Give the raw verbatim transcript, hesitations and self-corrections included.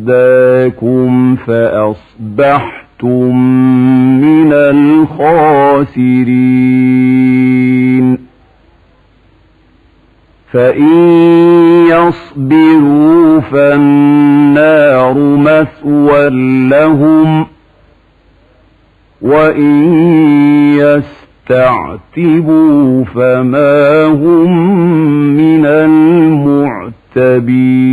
فأرداكم فأصبحتم من الخاسرين فإن يصبروا فالنار مثوى لهم وإن يستعتبوا فما هم من المعتبين